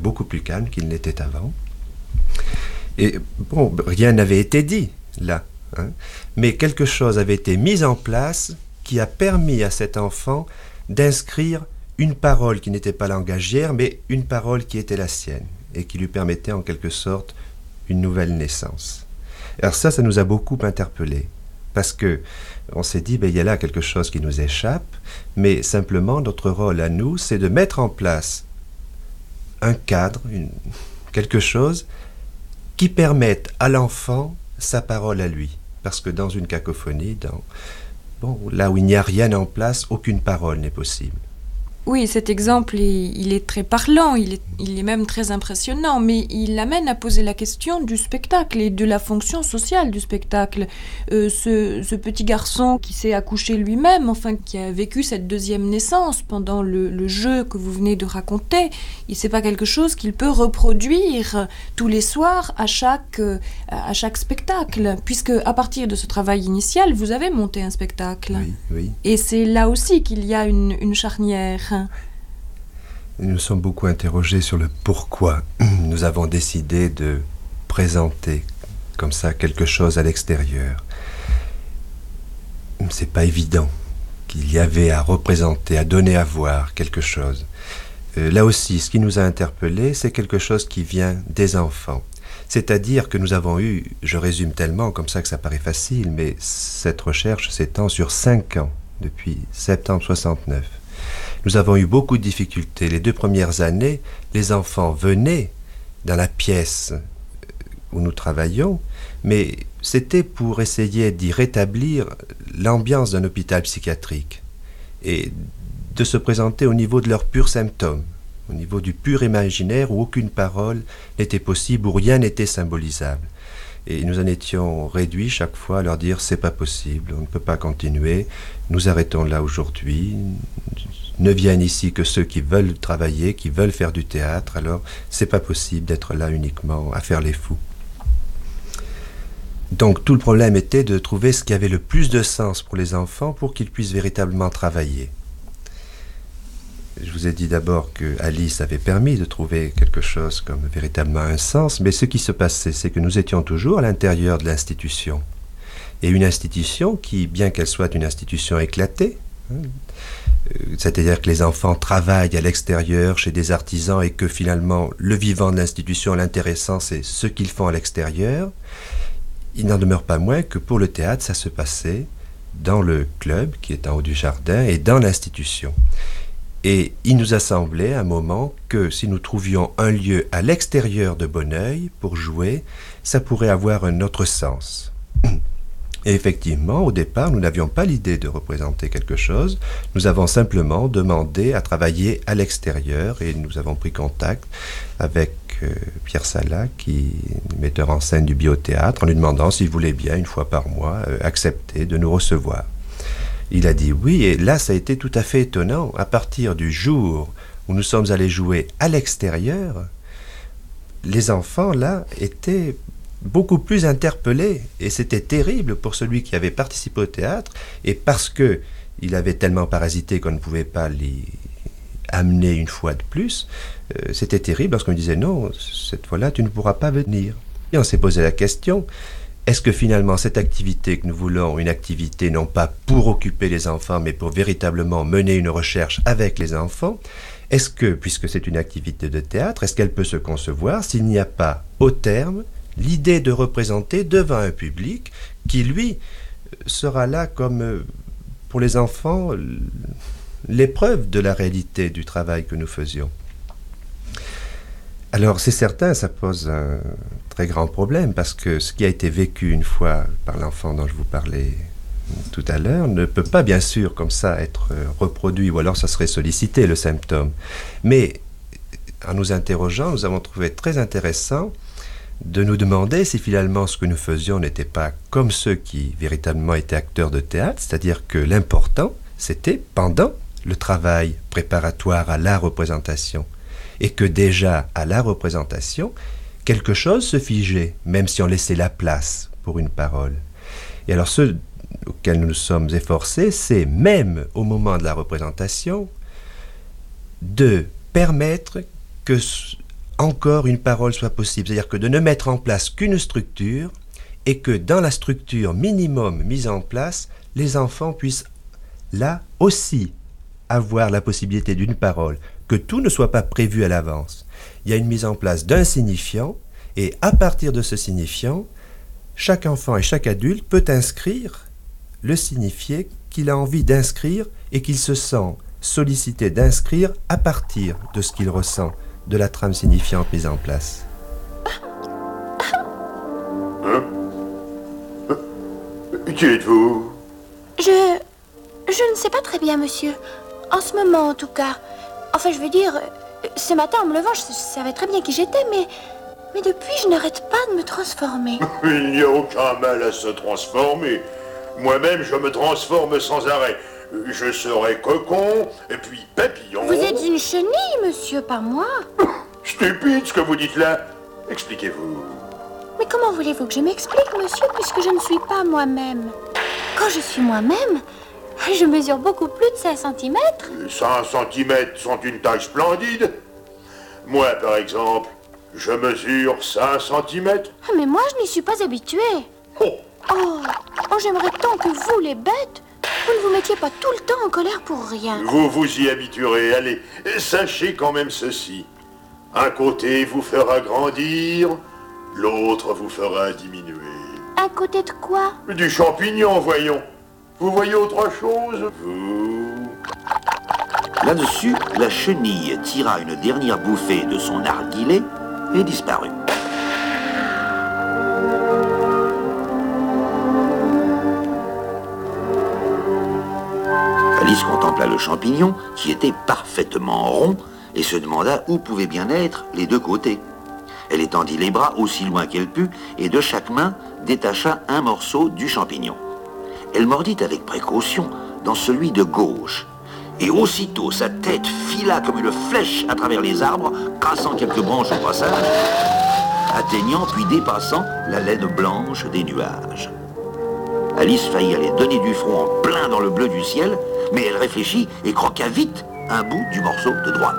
beaucoup plus calme qu'il n'était avant. Et bon, rien n'avait été dit là, hein, mais quelque chose avait été mis en place qui a permis à cet enfant d'inscrire une parole qui n'était pas langagière, mais une parole qui était la sienne, et qui lui permettait en quelque sorte une nouvelle naissance. Alors ça nous a beaucoup interpellés, parce que on s'est dit, il y a là quelque chose qui nous échappe, mais simplement notre rôle à nous, c'est de mettre en place un cadre, quelque chose qui permette à l'enfant sa parole à lui. Parce que dans une cacophonie, là où il n'y a rien en place, aucune parole n'est possible. Oui, cet exemple, il est très parlant, il est même très impressionnant, mais il amène à poser la question du spectacle et de la fonction sociale du spectacle. Ce petit garçon qui s'est accouché lui-même, enfin qui a vécu cette deuxième naissance pendant le jeu que vous venez de raconter, c'est pas quelque chose qu'il peut reproduire tous les soirs à chaque spectacle, puisque à partir de ce travail initial, vous avez monté un spectacle. Oui, oui. Et c'est là aussi qu'il y a une charnière. Nous nous sommes beaucoup interrogés sur le pourquoi nous avons décidé de présenter comme ça quelque chose à l'extérieur. C'est pas évident qu'il y avait à représenter, à donner à voir quelque chose. Là aussi, ce qui nous a interpellés, c'est quelque chose qui vient des enfants. C'est-à-dire que nous avons eu, je résume tellement comme ça que ça paraît facile, mais cette recherche s'étend sur 5 ans, depuis septembre 69. Nous avons eu beaucoup de difficultés. Les 2 premières années, les enfants venaient dans la pièce où nous travaillions, mais c'était pour essayer d'y rétablir l'ambiance d'un hôpital psychiatrique et de se présenter au niveau de leurs purs symptômes, au niveau du pur imaginaire où aucune parole n'était possible, où rien n'était symbolisable. Et nous en étions réduits chaque fois à leur dire « c'est pas possible, on ne peut pas continuer, nous arrêtons là aujourd'hui ». Ne viennent ici que ceux qui veulent travailler, qui veulent faire du théâtre, alors c'est pas possible d'être là uniquement à faire les fous. Donc tout le problème était de trouver ce qui avait le plus de sens pour les enfants pour qu'ils puissent véritablement travailler. Je vous ai dit d'abord que Alice avait permis de trouver quelque chose comme véritablement un sens, mais ce qui se passait, c'est que nous étions toujours à l'intérieur de l'institution. Et une institution qui, bien qu'elle soit une institution éclatée, c'est-à-dire que les enfants travaillent à l'extérieur chez des artisans et que finalement le vivant de l'institution, l'intéressant, c'est ce qu'ils font à l'extérieur, il n'en demeure pas moins que pour le théâtre, ça se passait dans le club qui est en haut du jardin et dans l'institution. Et il nous a semblé à un moment que si nous trouvions un lieu à l'extérieur de Bonneuil pour jouer, ça pourrait avoir un autre sens. Et effectivement, au départ, nous n'avions pas l'idée de représenter quelque chose. Nous avons simplement demandé à travailler à l'extérieur et nous avons pris contact avec Pierre Salat, qui est metteur en scène du biothéâtre, en lui demandant s'il voulait bien, une fois par mois, accepter de nous recevoir. Il a dit oui, et là, ça a été tout à fait étonnant. À partir du jour où nous sommes allés jouer à l'extérieur, les enfants, là, étaient beaucoup plus interpellé, et c'était terrible pour celui qui avait participé au théâtre, et parce que il avait tellement parasité qu'on ne pouvait pas l'y amener une fois de plus, c'était terrible lorsqu'on disait non, cette fois-là tu ne pourras pas venir. Et on s'est posé la question, est-ce que finalement cette activité que nous voulons, une activité non pas pour occuper les enfants, mais pour véritablement mener une recherche avec les enfants, est-ce que, puisque c'est une activité de théâtre, est-ce qu'elle peut se concevoir s'il n'y a pas au terme l'idée de représenter devant un public qui, lui, sera là comme, pour les enfants, l'épreuve de la réalité du travail que nous faisions. Alors, c'est certain, ça pose un très grand problème, parce que ce qui a été vécu une fois par l'enfant dont je vous parlais tout à l'heure ne peut pas, bien sûr, comme ça, être reproduit, ou alors ça serait sollicité, le symptôme. Mais, en nous interrogeant, nous avons trouvé très intéressant de nous demander si finalement ce que nous faisions n'était pas comme ceux qui véritablement étaient acteurs de théâtre, c'est-à-dire que l'important, c'était pendant le travail préparatoire à la représentation, et que déjà à la représentation, quelque chose se figeait, même si on laissait la place pour une parole. Et alors ce auquel nous nous sommes efforcés, c'est même au moment de la représentation, de permettre que encore une parole soit possible. C'est-à-dire que de ne mettre en place qu'une structure et que dans la structure minimum mise en place, les enfants puissent là aussi avoir la possibilité d'une parole, que tout ne soit pas prévu à l'avance. Il y a une mise en place d'un signifiant et à partir de ce signifiant, chaque enfant et chaque adulte peut inscrire le signifié qu'il a envie d'inscrire et qu'il se sent sollicité d'inscrire à partir de ce qu'il ressent, de la trame signifiante mise en place. Qui êtes-vous? Je ne sais pas très bien, monsieur. En ce moment, en tout cas. Enfin, je veux dire, ce matin, en me levant, je savais très bien qui j'étais, mais depuis, je n'arrête pas de me transformer. Il n'y a aucun mal à se transformer. Moi-même, je me transforme sans arrêt. Je serai cocon, et puis papillon. Vous êtes une chenille, monsieur, pas moi. Stupide, ce que vous dites là. Expliquez-vous. Mais comment voulez-vous que je m'explique, monsieur, puisque je ne suis pas moi-même? Quand je suis moi-même, je mesure beaucoup plus de 5 cm. 5 cm sont une taille splendide. Moi, par exemple, je mesure 5 cm. Mais moi, je n'y suis pas habituée. Oh, j'aimerais tant que vous, les bêtes, vous ne vous mettiez pas tout le temps en colère pour rien. Vous vous y habituerez. Allez, sachez quand même ceci. Un côté vous fera grandir, l'autre vous fera diminuer. À côté de quoi? Du champignon, voyons. Vous voyez autre chose, vous? Là-dessus, la chenille tira une dernière bouffée de son narguilé et disparut. Alice contempla le champignon, qui était parfaitement rond, et se demanda où pouvaient bien être les deux côtés. Elle étendit les bras aussi loin qu'elle put, et de chaque main détacha un morceau du champignon. Elle mordit avec précaution dans celui de gauche, et aussitôt sa tête fila comme une flèche à travers les arbres, cassant quelques branches au passage, atteignant puis dépassant la laine blanche des nuages. Alice faillit aller donner du front en plein dans le bleu du ciel, mais elle réfléchit et croqua vite un bout du morceau de droite.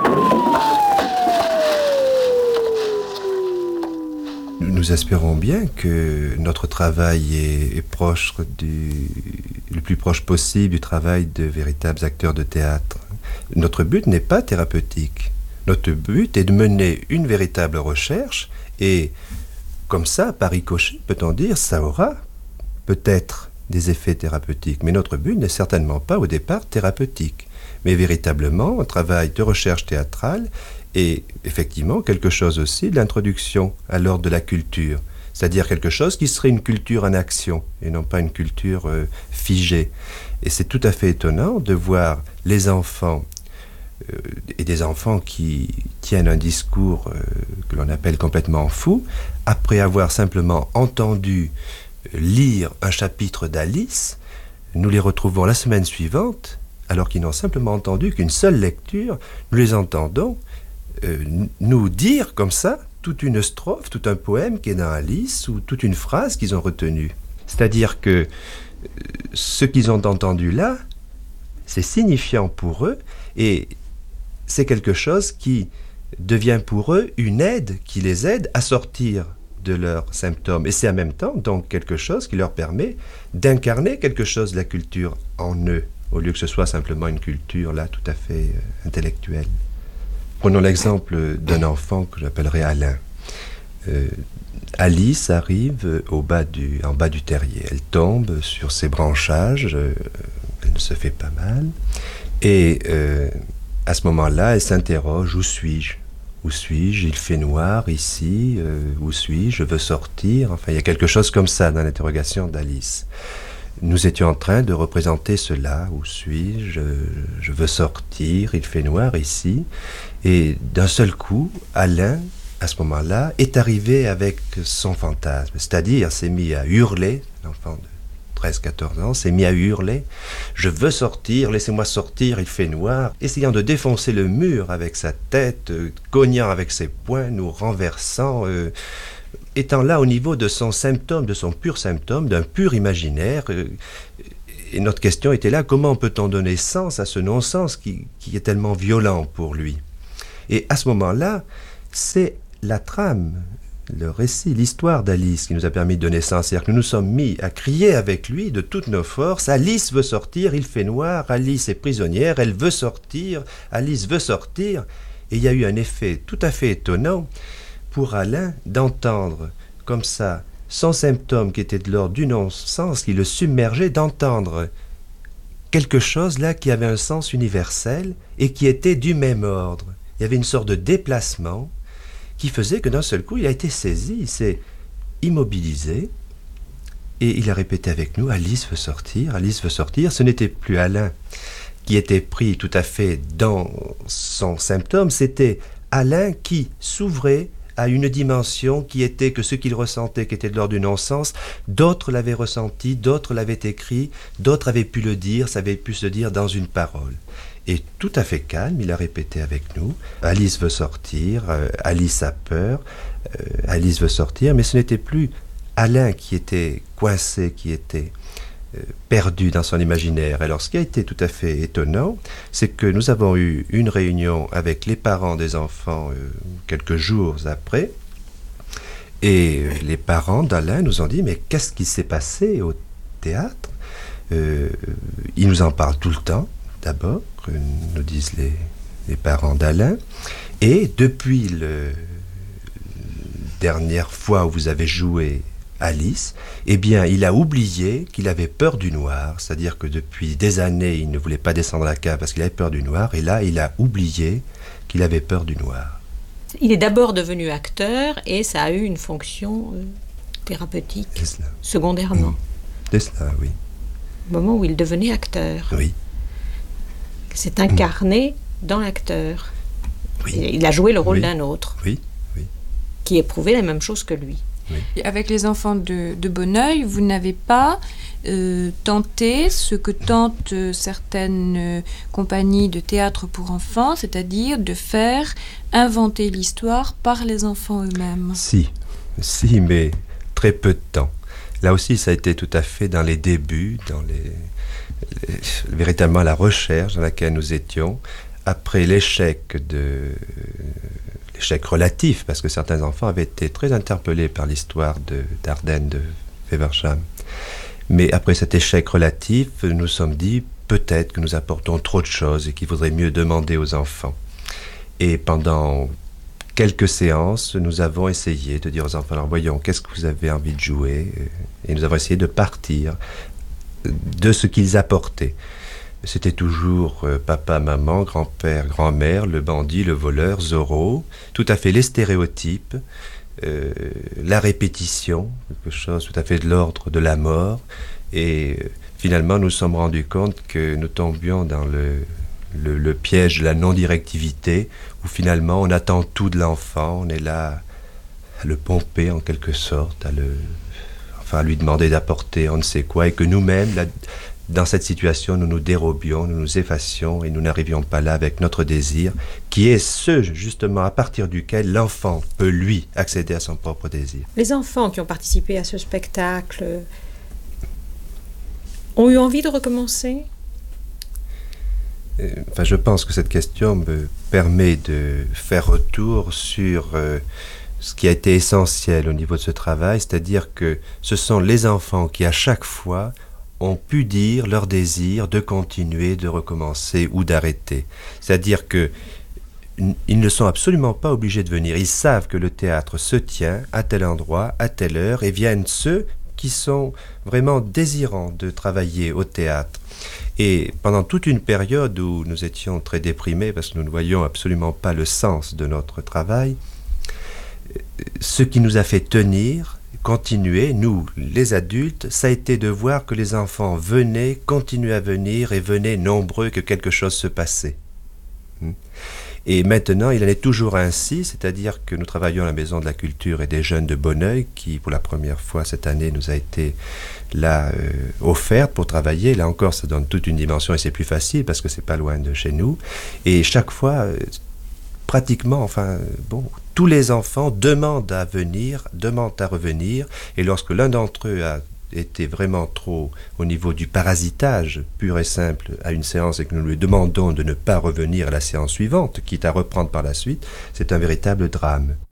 Nous espérons bien que notre travail est proche le plus proche possible du travail de véritables acteurs de théâtre. Notre but n'est pas thérapeutique. Notre but est de mener une véritable recherche et, comme ça, par ricochet, peut-on dire, ça aura peut-être des effets thérapeutiques. Mais notre but n'est certainement pas au départ thérapeutique, mais véritablement un travail de recherche théâtrale et effectivement quelque chose aussi de l'introduction à l'ordre de la culture, c'est-à-dire quelque chose qui serait une culture en action et non pas une culture figée. Et c'est tout à fait étonnant de voir les enfants et des enfants qui tiennent un discours que l'on appelle complètement fou, après avoir simplement entendu lire un chapitre d'Alice, nous les retrouvons la semaine suivante, alors qu'ils n'ont simplement entendu qu'une seule lecture, nous les entendons nous dire comme ça toute une strophe, tout un poème qui est dans Alice ou toute une phrase qu'ils ont retenue. C'est-à-dire que ce qu'ils ont entendu là, c'est signifiant pour eux et c'est quelque chose qui devient pour eux une aide qui les aide à sortir de leurs symptômes. Et c'est en même temps donc quelque chose qui leur permet d'incarner quelque chose de la culture en eux, au lieu que ce soit simplement une culture là tout à fait intellectuelle. Prenons l'exemple d'un enfant que j'appellerais Alain. Alice arrive en bas du terrier. Elle tombe sur ses branchages, elle se fait pas mal. Et à ce moment-là, elle s'interroge, où suis-je? Où suis-je? Il fait noir ici. Où suis-je? Je veux sortir. Enfin, il y a quelque chose comme ça dans l'interrogation d'Alice. Nous étions en train de représenter cela. Où suis-je? Je veux sortir. Il fait noir ici. Et d'un seul coup, Alain, à ce moment-là, est arrivé avec son fantasme. C'est-à-dire, s'est mis à hurler, l'enfant de 13-14 ans, s'est mis à hurler. Je veux sortir, laissez-moi sortir, il fait noir. Essayant de défoncer le mur avec sa tête, cognant avec ses poings, nous renversant, étant là au niveau de son symptôme, de son pur symptôme, d'un pur imaginaire. Et notre question était là, comment peut-on donner sens à ce non-sens qui est tellement violent pour lui? Et à ce moment-là, c'est la trame, le récit, l'histoire d'Alice qui nous a permis de donner sens. C'est-à-dire que nous nous sommes mis à crier avec lui de toutes nos forces. Alice veut sortir, il fait noir, Alice est prisonnière, elle veut sortir, Alice veut sortir. Et il y a eu un effet tout à fait étonnant pour Alain d'entendre comme ça, sans symptôme qui était de l'ordre du non-sens, qui le submergeait, d'entendre quelque chose là qui avait un sens universel et qui était du même ordre. Il y avait une sorte de déplacement qui faisait que d'un seul coup, il a été saisi, il s'est immobilisé et il a répété avec nous « Alice veut sortir, Alice veut sortir ». Ce n'était plus Alain qui était pris tout à fait dans son symptôme, c'était Alain qui s'ouvrait à une dimension qui était que ce qu'il ressentait, qui était de l'ordre du non-sens, d'autres l'avaient ressenti, d'autres l'avaient écrit, d'autres avaient pu le dire, ça avait pu se dire dans une parole. Et tout à fait calme, il a répété avec nous, Alice veut sortir, Alice a peur, Alice veut sortir, mais ce n'était plus Alain qui était coincé, qui était perdu dans son imaginaire. Alors ce qui a été tout à fait étonnant, c'est que nous avons eu une réunion avec les parents des enfants quelques jours après, et les parents d'Alain nous ont dit, mais qu'est-ce qui s'est passé au théâtre? Ils nous en parlent tout le temps, d'abord, nous disent les parents d'Alain, et depuis la dernière fois où vous avez joué Alice, eh bien, il a oublié qu'il avait peur du noir, c'est-à-dire que depuis des années, il ne voulait pas descendre la cave parce qu'il avait peur du noir, et là, il a oublié qu'il avait peur du noir. Il est d'abord devenu acteur, et ça a eu une fonction thérapeutique, secondairement. C'est cela, oui. Au moment où il devenait acteur. Oui. C'est incarné dans l'acteur. Oui. Il a joué le rôle d'un autre. Oui, oui. Qui éprouvait la même chose que lui. Oui. Et avec les enfants de Bonneuil, vous n'avez pas tenté ce que tentent certaines compagnies de théâtre pour enfants, c'est-à-dire de faire inventer l'histoire par les enfants eux-mêmes. Si, mais très peu de temps. Là aussi, ça a été tout à fait dans les débuts, dans véritablement la recherche dans laquelle nous étions, après l'échec relatif, parce que certains enfants avaient été très interpellés par l'histoire d'Ardenne de Feversham. Mais après cet échec relatif, nous nous sommes dit peut-être que nous apportons trop de choses et qu'il vaudrait mieux demander aux enfants. Et pendant quelques séances, nous avons essayé de dire aux enfants, alors voyons, qu'est-ce que vous avez envie de jouer? Et nous avons essayé de partir de ce qu'ils apportaient. C'était toujours papa, maman, grand-père, grand-mère, le bandit, le voleur, Zorro, tout à fait les stéréotypes, la répétition, quelque chose tout à fait de l'ordre de la mort, et finalement nous nous sommes rendus compte que nous tombions dans le piège de la non-directivité, où finalement on attend tout de l'enfant, on est là à le pomper en quelque sorte, à lui demander d'apporter on ne sait quoi, et que nous-mêmes, dans cette situation, nous nous dérobions, nous nous effacions et nous n'arrivions pas là avec notre désir, qui est ce, justement, à partir duquel l'enfant peut, lui, accéder à son propre désir. Les enfants qui ont participé à ce spectacle ont eu envie de recommencer? Je pense que cette question me permet de faire retour sur ce qui a été essentiel au niveau de ce travail, c'est-à-dire que ce sont les enfants qui, à chaque fois, ont pu dire leur désir de continuer, de recommencer ou d'arrêter. C'est-à-dire que ils ne sont absolument pas obligés de venir. Ils savent que le théâtre se tient à tel endroit, à telle heure, et viennent ceux qui sont vraiment désirants de travailler au théâtre. Et pendant toute une période où nous étions très déprimés parce que nous ne voyions absolument pas le sens de notre travail, ce qui nous a fait tenir, continuer, nous, les adultes, ça a été de voir que les enfants venaient, continuaient à venir et venaient nombreux, que quelque chose se passait. Et maintenant, il en est toujours ainsi, c'est-à-dire que nous travaillons à la Maison de la Culture et des Jeunes de Bonneuil, qui, pour la première fois cette année, nous a été là offerte pour travailler. Là encore, ça donne toute une dimension et c'est plus facile parce que c'est pas loin de chez nous. Et chaque fois, pratiquement, tous les enfants demandent à venir, demandent à revenir, et lorsque l'un d'entre eux a était vraiment trop au niveau du parasitage pur et simple à une séance et que nous lui demandons de ne pas revenir à la séance suivante, quitte à reprendre par la suite, c'est un véritable drame.